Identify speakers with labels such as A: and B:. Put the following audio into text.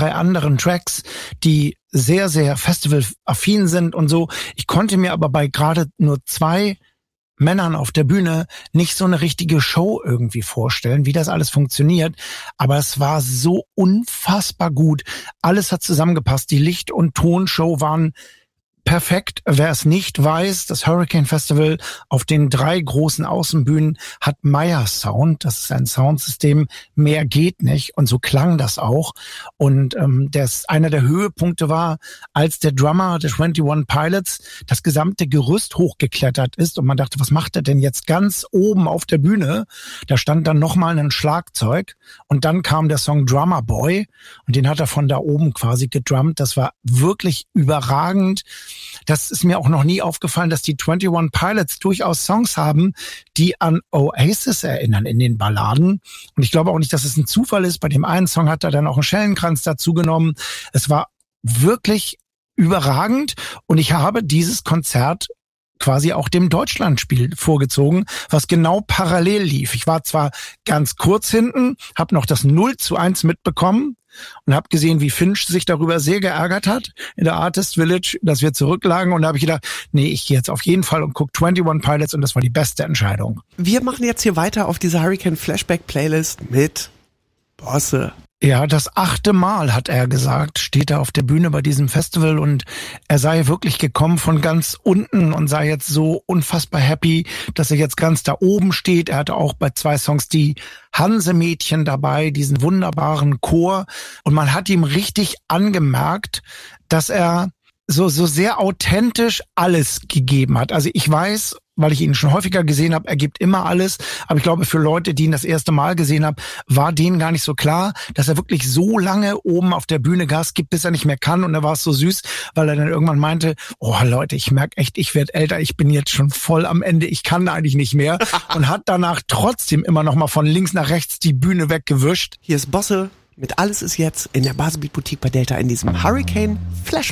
A: 3 anderen Tracks, die sehr, sehr festivalaffin sind und so. Ich konnte mir aber bei gerade nur 2 Männern auf der Bühne nicht so eine richtige Show irgendwie vorstellen, wie das alles funktioniert. Aber es war so unfassbar gut. Alles hat zusammengepasst. Die Licht- und Tonshow waren perfekt. Wer es nicht weiß, das Hurricane Festival auf den 3 großen Außenbühnen hat Meyer Sound. Das ist ein Soundsystem, mehr geht nicht. Und so klang das auch. Und einer der Höhepunkte war, als der Drummer der 21 Pilots das gesamte Gerüst hochgeklettert ist und man dachte, was macht er denn jetzt ganz oben auf der Bühne? Da stand dann nochmal ein Schlagzeug und dann kam der Song Drummer Boy und den hat er von da oben quasi gedrummt. Das war wirklich überragend. Das ist mir auch noch nie aufgefallen, dass die 21 Pilots durchaus Songs haben, die an Oasis erinnern in den Balladen. Und ich glaube auch nicht, dass es ein Zufall ist. Bei dem einen Song hat er dann auch einen Schellenkranz dazu genommen. Es war wirklich überragend. Und ich habe dieses Konzert quasi auch dem Deutschlandspiel vorgezogen, was genau parallel lief. Ich war zwar ganz kurz hinten, habe noch das 0:1 mitbekommen und habe gesehen, wie Finch sich darüber sehr geärgert hat in der Artist Village, dass wir zurücklagen. Und da habe ich gedacht, nee, ich gehe jetzt auf jeden Fall und gucke 21 Pilots und das war die beste Entscheidung.
B: Wir machen jetzt hier weiter auf dieser Hurricane Flashback Playlist mit Bosse.
A: Ja, das 8. Mal, hat er gesagt, steht er auf der Bühne bei diesem Festival und er sei wirklich gekommen von ganz unten und sei jetzt so unfassbar happy, dass er jetzt ganz da oben steht. Er hatte auch bei 2 Songs die Hanse-Mädchen dabei, diesen wunderbaren Chor und man hat ihm richtig angemerkt, dass er so sehr authentisch alles gegeben hat. Also ich weiß, weil ich ihn schon häufiger gesehen habe, er gibt immer alles. Aber ich glaube, für Leute, die ihn das erste Mal gesehen haben, war denen gar nicht so klar, dass er wirklich so lange oben auf der Bühne Gas gibt, bis er nicht mehr kann. Und da war es so süß, weil er dann irgendwann meinte, oh Leute, ich merke echt, ich werde älter, ich bin jetzt schon voll am Ende, ich kann eigentlich nicht mehr. Und hat danach trotzdem immer noch mal von links nach rechts die Bühne weggewischt.
B: Hier ist Bosse mit Alles ist jetzt in der Baselbeat Boutique bei Delta in diesem Hurricane Flashback.